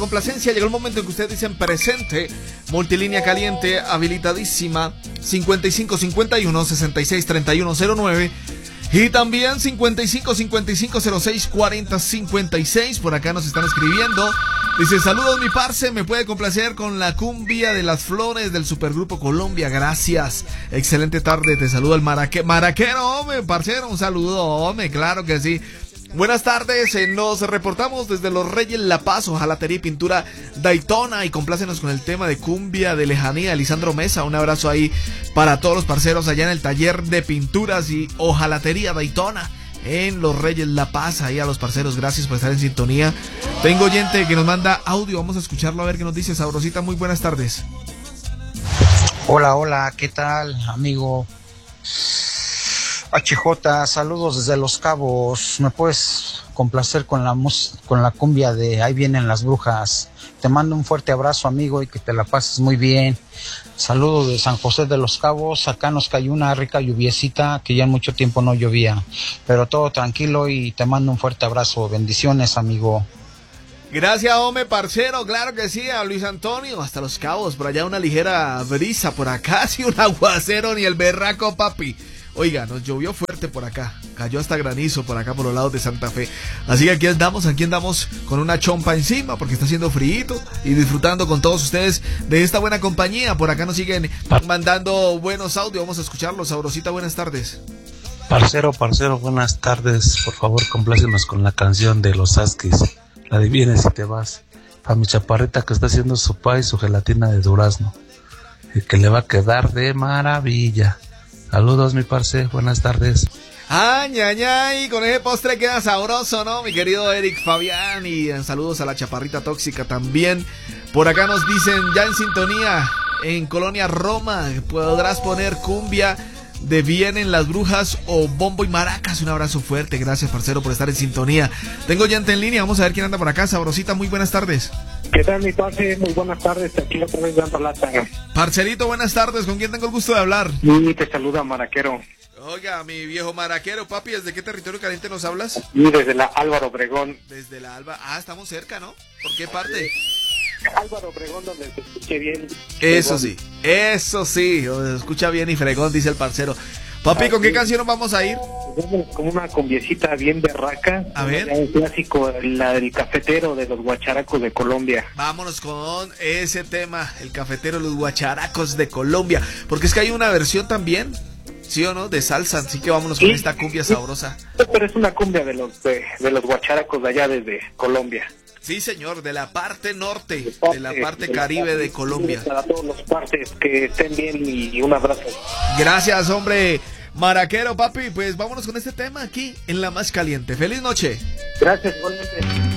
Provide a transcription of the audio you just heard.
complacencia, llegó el momento en que ustedes dicen presente. Multilínea caliente habilitadísima 5551-663109 y también 5555064056. Por acá nos están escribiendo. Dice: saludos mi parce, me puede complacer con la cumbia de las flores del Supergrupo Colombia, gracias. Excelente tarde, te saludo el maraquero, hombre, parcero, un saludo, hombre, claro que sí. Buenas tardes, nos reportamos desde Los Reyes La Paz, hojalatería y pintura Daytona, y complácenos con el tema de cumbia de lejanía, Lisandro Mesa. Un abrazo ahí para todos los parceros allá en el taller de pinturas y hojalatería Daytona en Los Reyes La Paz. Ahí a los parceros, gracias por estar en sintonía. Tengo oyente que nos manda audio, vamos a escucharlo a ver qué nos dice. Sabrosita, muy buenas tardes. Hola, ¿qué tal, amigo? HJ, saludos desde Los Cabos. ¿Me puedes complacer con la cumbia de Ahí vienen las brujas? Te mando un fuerte abrazo, amigo, y que te la pases muy bien. Saludos de San José de Los Cabos. Acá nos cayó una rica lluviecita que ya en mucho tiempo no llovía, pero todo tranquilo, y te mando un fuerte abrazo. Bendiciones, amigo. Gracias, hombre, parcero, claro que sí, a Luis Antonio, hasta Los Cabos, por allá una ligera brisa, por acá sí un aguacero, ni el berraco, papi. Oiga, nos llovió fuerte por acá, cayó hasta granizo por acá por los lados de Santa Fe. Así que aquí andamos con una chompa encima porque está haciendo frío y disfrutando con todos ustedes de esta buena compañía. Por acá nos siguen mandando buenos audios, vamos a escucharlos. Sabrosita, buenas tardes. Parcero, buenas tardes. Por favor, complácenos con la canción de Los Asquis, la de Vienes y te vas. Para mi chaparrita que está haciendo su pay y su gelatina de durazno, y que le va a quedar de maravilla. Saludos, mi parce, buenas tardes. Ay, con ese postre queda sabroso, ¿no? Mi querido Eric Fabián, y saludos a la chaparrita tóxica también. Por acá nos dicen, ya en sintonía, en Colonia Roma, podrás poner cumbia de Vienen las Brujas o bombo y maracas. Un abrazo fuerte, gracias, parcero, por estar en sintonía. Tengo gente en línea, vamos a ver quién anda por acá. Sabrosita, muy buenas tardes. ¿Qué tal, mi parce? Muy buenas tardes, aquí otra vez dando lata. Parcerito, buenas tardes, ¿con quién tengo el gusto de hablar? Y te saluda Maraquero. Oiga, mi viejo maraquero, papi, ¿desde qué territorio caliente nos hablas? Y desde la Álvaro Obregón. Desde la Alba, estamos cerca, ¿no? ¿Por qué parte? Álvaro Obregón, donde se escuche bien. Eso sí, se escucha bien y fregón, dice el parcero. Papi, ¿con qué canción nos vamos a ir? Como una cumbiecita bien berraca. A ver. Un clásico, la del cafetero de los guacharacos de Colombia. Vámonos con ese tema, el cafetero de los guacharacos de Colombia. Porque es que hay una versión también, ¿sí o no? De salsa, así que vámonos con esta cumbia sabrosa. Pero es una cumbia de los guacharacos de allá desde Colombia. Sí, señor, de la parte norte, de la parte caribe de Colombia. Para todos los partes, que estén bien y un abrazo. Gracias, hombre. Maraquero, papi, pues vámonos con este tema aquí en La Más Caliente. ¡Feliz noche! Gracias, igualmente.